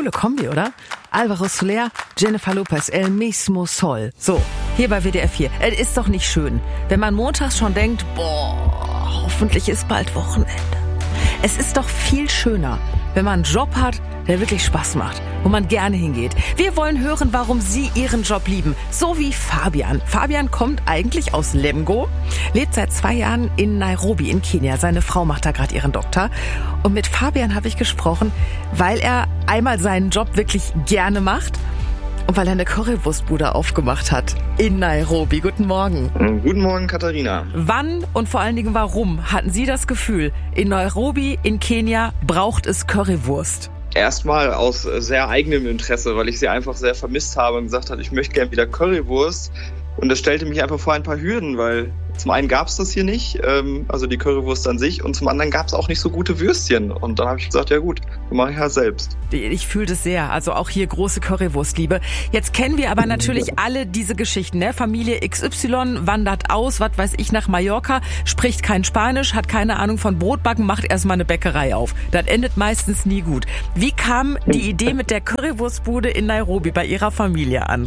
Coole Kombi, oder? Alvaro Soler, Jennifer Lopez, El Mismo Sol. So, hier bei WDR 4. Es ist doch nicht schön, wenn man montags schon denkt, boah, hoffentlich ist bald Wochenende. Es ist doch viel schöner, wenn man einen Job hat, der wirklich Spaß macht, wo man gerne hingeht. Wir wollen hören, warum Sie Ihren Job lieben. So wie Fabian. Fabian kommt eigentlich aus Lemgo, lebt seit 2 Jahren in Nairobi in Kenia. Seine Frau macht da gerade ihren Doktor. Und mit Fabian habe ich gesprochen, weil er einmal seinen Job wirklich gerne macht und weil er eine Currywurstbude aufgemacht hat in Nairobi. Guten Morgen. Guten Morgen, Katharina. Wann und vor allen Dingen warum hatten Sie das Gefühl, in Nairobi in Kenia braucht es Currywurst? Erstmal aus sehr eigenem Interesse, weil ich sie einfach sehr vermisst habe und gesagt habe, ich möchte gerne wieder Currywurst. Und das stellte mich einfach vor ein paar Hürden, weil zum einen gab es das hier nicht, also die Currywurst an sich, und zum anderen gab es auch nicht so gute Würstchen. Und dann habe ich gesagt, ja gut, dann mache ich halt selbst. Ich fühle das sehr, also auch hier große Currywurstliebe. Jetzt kennen wir aber natürlich alle diese Geschichten, ne? Familie XY wandert aus, was weiß ich, nach Mallorca, spricht kein Spanisch, hat keine Ahnung von Brotbacken, macht erstmal eine Bäckerei auf. Das endet meistens nie gut. Wie kam die Idee mit der Currywurstbude in Nairobi bei Ihrer Familie an?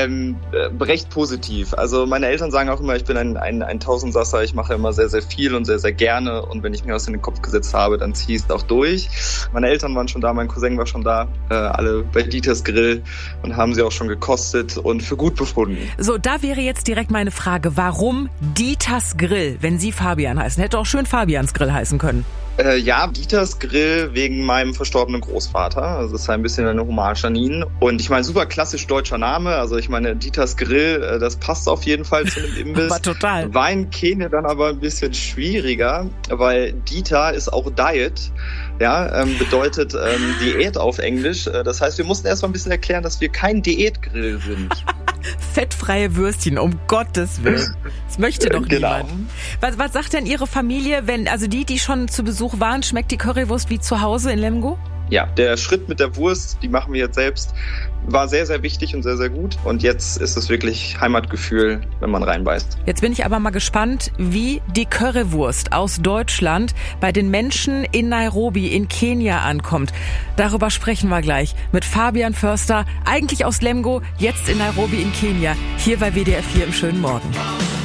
Recht positiv. Also meine Eltern sagen auch immer, ich bin ein Tausendsasser, ich mache immer sehr, sehr viel und sehr, sehr gerne, und wenn ich mir was in den Kopf gesetzt habe, dann ziehe ich es auch durch. Meine Eltern waren schon da, mein Cousin war schon da, alle bei Dieters Grill, und haben sie auch schon gekostet und für gut befunden. So, da wäre jetzt direkt meine Frage, warum Dieters Grill, wenn Sie Fabian heißen? Hätte auch schön Fabians Grill heißen können. Ja, Dieters Grill wegen meinem verstorbenen Großvater. Also das ist ein bisschen eine Hommage an ihn. Und ich meine, super klassisch deutscher Name. Also ich meine, Dieters Grill, das passt auf jeden Fall zu einem Imbiss. Aber total. War in Kenia dann aber ein bisschen schwieriger, weil Dieter ist auch Diet. Ja, bedeutet Diät auf Englisch. Das heißt, wir mussten erst mal ein bisschen erklären, dass wir kein Diätgrill sind. Fettfreie Würstchen, um Gottes Willen. Das möchte doch niemand. Was sagt denn Ihre Familie, wenn, also die schon zu Besuch waren, schmeckt die Currywurst wie zu Hause in Lemgo? Ja, der Schritt mit der Wurst, die machen wir jetzt selbst, war sehr, sehr wichtig und sehr, sehr gut. Und jetzt ist es wirklich Heimatgefühl, wenn man reinbeißt. Jetzt bin ich aber mal gespannt, wie die Currywurst aus Deutschland bei den Menschen in Nairobi in Kenia ankommt. Darüber sprechen wir gleich mit Fabian Förster, eigentlich aus Lemgo, jetzt in Nairobi in Kenia, hier bei WDR 4 im schönen Morgen.